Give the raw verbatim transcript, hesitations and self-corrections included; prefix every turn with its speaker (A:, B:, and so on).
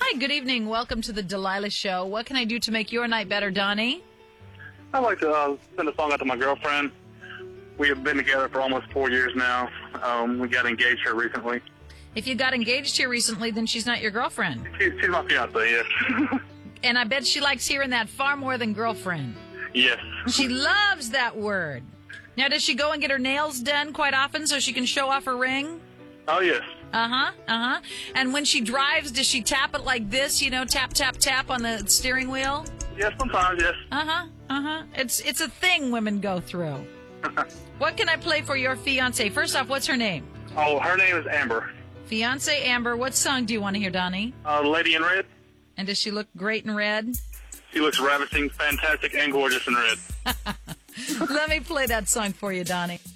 A: Hi, good evening. Welcome to the Delilah Show. What can I do to make your night better, Donnie?
B: I'd like to uh, send a song out to my girlfriend. We have been together for almost four years now. Um, we got engaged here recently.
A: If you got engaged here recently, then she's not your girlfriend.
B: She, she's my fiance, yes.
A: And I bet she likes hearing that far more than girlfriend.
B: Yes.
A: She loves that word. Now, does she go and get her nails done quite often so she can show off her ring?
B: Oh, yes.
A: Uh-huh, uh-huh. And when she drives, does she tap it like this, you know, tap, tap, tap on the steering wheel?
B: Yes, sometimes, yes.
A: Uh-huh, uh-huh. It's, it's a thing women go through. What can I play for your fiancé? First off, what's her name?
B: Oh, her name is Amber.
A: Fiancé Amber, what song do you want to hear, Donnie?
B: Uh, Lady in Red.
A: And does she look great in red?
B: She looks ravishing, fantastic, and gorgeous in red.
A: Let me play that song for you, Donnie.